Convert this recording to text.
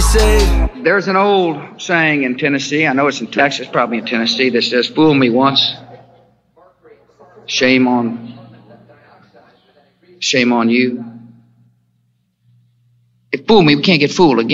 saved. There's an old saying in Tennessee, I know it's in Texas, probably in Tennessee, that says, fool me once, shame on you. If fool me, we can't get fooled again.